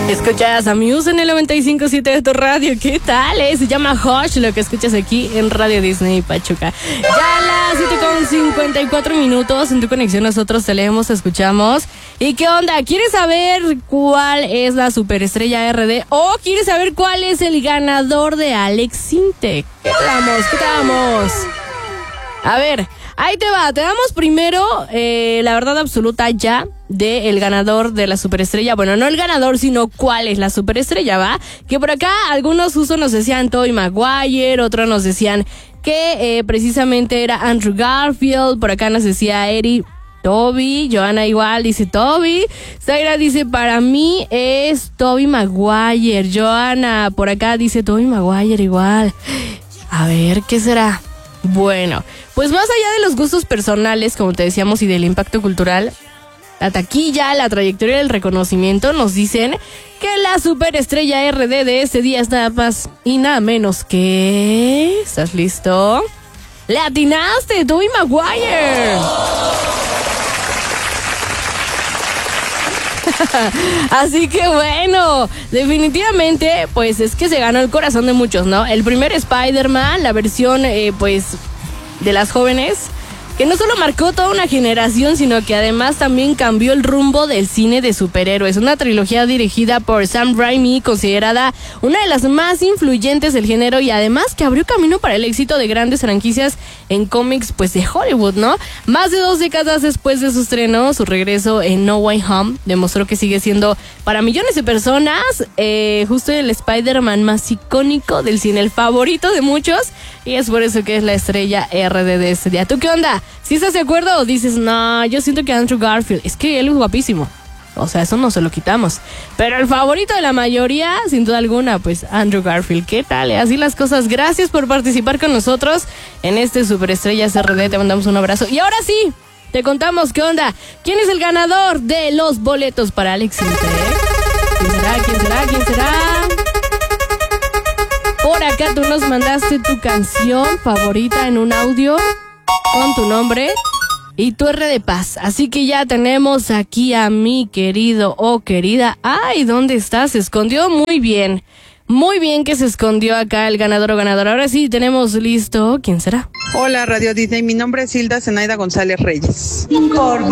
Escuchas a Muse en el 95.7 de tu radio. ¿Qué tal? Se llama Hush, lo que escuchas aquí en Radio Disney Pachuca. Ya las 7:54 en tu conexión nosotros te leemos, te escuchamos. ¿Y qué onda? ¿Quieres saber cuál es la superestrella RD o quieres saber cuál es el ganador de Alex Sintek? ¿Qué te damos? A ver, ahí te va. Te damos primero la verdad absoluta ya del ganador de la superestrella. Bueno, no el ganador, sino cuál es la superestrella, ¿va? Que por acá algunos justo nos decían Tobey Maguire, otros nos decían que precisamente era Andrew Garfield, por acá nos decía Eri Toby, Joana igual dice Toby, Zaira dice para mí es Tobey Maguire, Joana por acá dice Tobey Maguire igual. A ver, ¿qué será? Bueno, pues más allá de los gustos personales, como te decíamos, y del impacto cultural, la taquilla, la trayectoria del reconocimiento nos dicen que la superestrella RD de este día es nada más y nada menos que... ¿Estás listo? ¡Le atinaste, Tobey Maguire! Así que bueno, definitivamente pues es que se ganó el corazón de muchos, ¿no? El primer Spider-Man, la versión pues de las jóvenes, que no solo marcó toda una generación, sino que además también cambió el rumbo del cine de superhéroes. Una trilogía dirigida por Sam Raimi, considerada una de las más influyentes del género y además que abrió camino para el éxito de grandes franquicias en cómics pues de Hollywood, ¿no? Más de 2 décadas después de su estreno, su regreso en No Way Home demostró que sigue siendo para millones de personas justo el Spider-Man más icónico del cine, el favorito de muchos, y es por eso que es la estrella RD de este día. ¿Tú qué onda? ¿Sí estás de acuerdo o dices, no, yo siento que Andrew Garfield, es que él es guapísimo? O sea, eso no se lo quitamos. Pero el favorito de la mayoría, sin duda alguna, pues Andrew Garfield. ¿Qué tal? Así las cosas. Gracias por participar con nosotros en este Superestrellas RD. Te mandamos un abrazo. Y ahora sí, te contamos qué onda. ¿Quién es el ganador de los boletos para Alex Sintek? ¿Quién será? Por acá tú nos mandaste tu canción favorita en un audio con tu nombre y tu R de paz. Así que ya tenemos aquí a mi querido o querida. Ay, ¿dónde está? Se escondió muy bien. Muy bien que se escondió acá el ganador o ganadora. Ahora sí, tenemos listo. ¿Quién será? Hola, Radio Disney. Mi nombre es Hilda Zenaida González Reyes.